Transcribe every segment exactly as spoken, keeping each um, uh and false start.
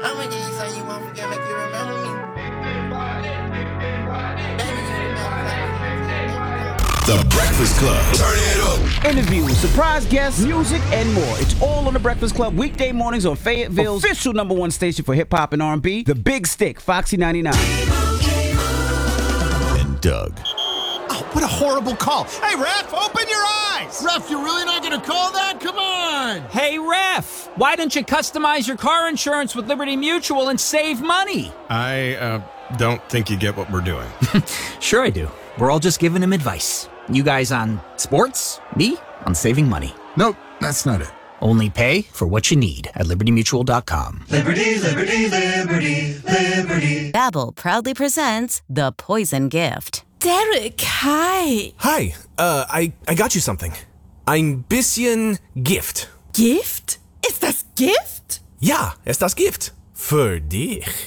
I'ma give you something you won't forget, make you remember me. The Breakfast Club. Turn it up. Interviews, surprise guests, music, and more. It's all on The Breakfast Club weekday mornings on Fayetteville's official number one station for hip-hop and R and B, The Big Stick, Foxy ninety-nine. And Doug. Oh, what a horrible call. Hey, Ref, open your eyes. Ref, you're really not going to call that? Come on. Hey, Ref, why don't you customize your car insurance with Liberty Mutual and save money? I uh, don't think you get what we're doing. Sure I do. We're all just giving him advice. You guys on sports, me on saving money. Nope, that's not it. Only pay for what you need at liberty mutual dot com. Liberty, liberty, liberty, liberty. Babbel proudly presents The Poison Gift. Derek, hi. Hi, uh, I, I got you something. Ein bisschen Gift. Gift? Ist das Gift? Ja, ist das Gift. Für dich.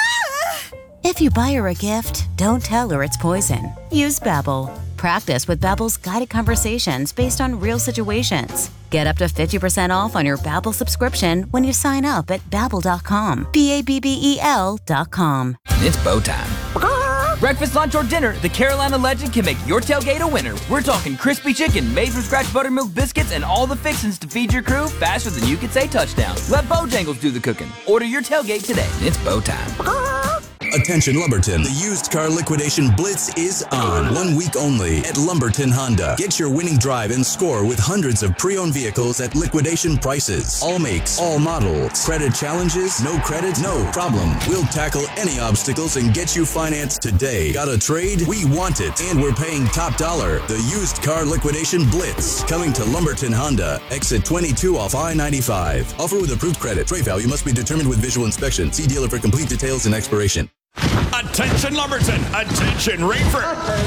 If you buy her a gift, don't tell her it's poison. Use Babbel. Practice with Babbel's guided conversations based on real situations. Get up to fifty percent off on your Babbel subscription when you sign up at babbel dot com. B A B B E L dot com. It's bow time. Breakfast, lunch, or dinner, the Carolina Legend can make your tailgate a winner. We're talking crispy chicken, made from scratch buttermilk biscuits, and all the fixins to feed your crew faster than you can say touchdown. Let Bojangles do the cooking. Order your tailgate today. It's bow time. Attention Lumberton, the used car liquidation blitz is on. One week only at Lumberton Honda. Get your winning drive and score with hundreds of pre-owned vehicles at liquidation prices. All makes, all models. Credit challenges? No credit? No problem. We'll tackle any obstacles and get you financed today. Got a trade? We want it. And we're paying top dollar. The used car liquidation blitz. Coming to Lumberton Honda. Exit twenty-two off I ninety-five. Offer with approved credit. Trade value must be determined with visual inspection. See dealer for complete details and expiration. Attention, Lumberton. Attention, Rafer.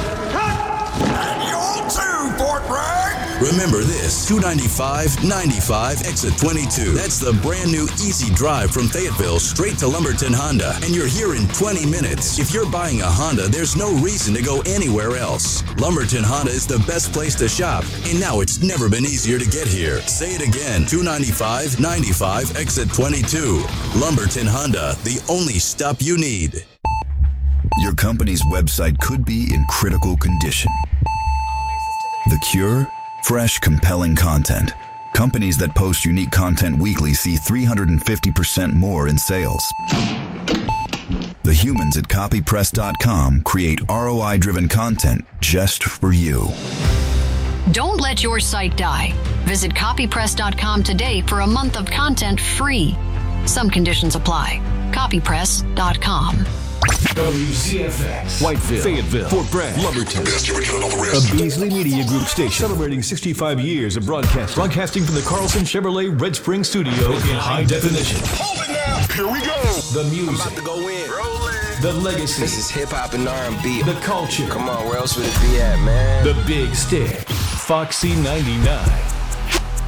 And you too, Fort Bragg. Remember this, two ninety-five, ninety-five, exit twenty-two. That's the brand new easy drive from Fayetteville straight to Lumberton Honda. And you're here in twenty minutes. If you're buying a Honda, there's no reason to go anywhere else. Lumberton Honda is the best place to shop. And now it's never been easier to get here. Say it again, two ninety-five, ninety-five, exit twenty-two. Lumberton Honda, the only stop you need. Your company's website could be in critical condition. The cure? Fresh, compelling content. Companies that post unique content weekly see three hundred fifty percent more in sales. The humans at copy press dot com create R O I-driven content just for you. Don't let your site die. Visit copy press dot com today for a month of content free. Some conditions apply. copy press dot com. W C F X, Whiteville, Fayetteville, Fort Bragg, Lumberton. A Beasley Media Group station celebrating sixty-five years of broadcasting. Broadcasting from the Carlson Chevrolet Red Spring studio in high definition. Hold it now. Here we go. The music. About to go in. Rolling. The legacy. This is hip hop and R and B. The culture. Come on, where else would it be at, man? The Big Stick. Foxy ninety-nine.